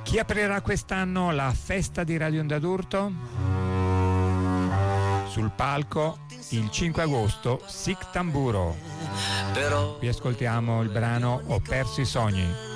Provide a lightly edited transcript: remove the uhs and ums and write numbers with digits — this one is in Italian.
Chi aprirà quest'anno la festa di Radio Onda d'Urto? Sul palco il 5 agosto Sic Tamburo. Qui ascoltiamo il brano Ho perso i sogni.